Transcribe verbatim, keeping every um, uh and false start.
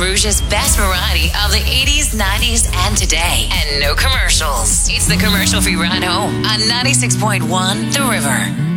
Rouge's best variety of the eighties, nineties, and today. And no commercials. It's the commercial-free ride home on ninety-six point one The River.